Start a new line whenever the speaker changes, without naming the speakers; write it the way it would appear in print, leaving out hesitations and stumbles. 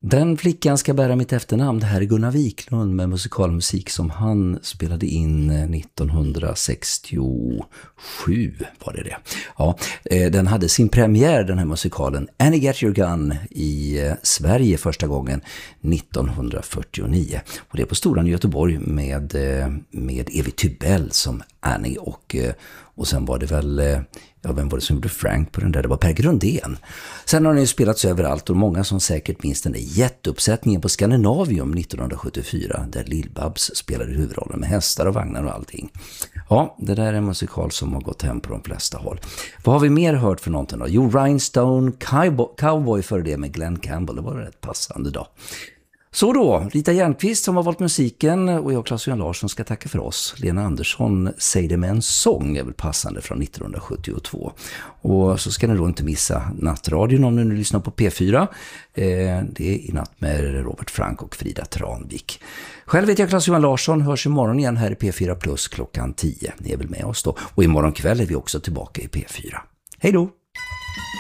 Den flickan ska bära mitt efternamn. Det här är Gunnar Wiklund med musikalmusik som han spelade in 1967 var det. Ja, den hade sin premiär, den här musikalen Annie Get Your Gun i Sverige första gången 1949. Och det är på Storan i Göteborg med Evi Tybell som Annie och sen var det väl, vem var det som gjorde Frank på den där? Det var Per Grundén. Sen har den ju spelats överallt och många som säkert minns den där jätteuppsättningen på Scandinavium 1974 där Lill-Babs spelade huvudrollen med hästar och vagnar och allting. Ja, det där är en musikal som har gått hem på de flesta håll. Vad har vi mer hört för någonting då? Jo, Rhinestone Cowboy för det med Glenn Campbell. Det var rätt passande då. Så då, Rita Järnqvist som har valt musiken och jag, Claes-Johan Larsson, ska tacka för oss. Lena Andersson säger det med en sång är väl passande från 1972. Och så ska ni då inte missa nattradion om ni nu lyssnar på P4. Det är i natt med Robert Frank och Frida Tranvik. Själv vet jag Claes-Johan Larsson, hörs imorgon igen här i P4 Plus klockan 10. Ni är väl med oss då. Och imorgon kväll är vi också tillbaka i P4. Hej då!